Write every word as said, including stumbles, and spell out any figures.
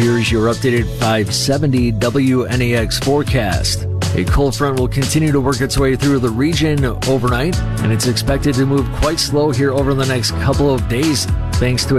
Here's your updated five seventy W N A X forecast. A cold front will continue to work its way through the region overnight, and it's expected to move quite slow here over the next couple of days, thanks to a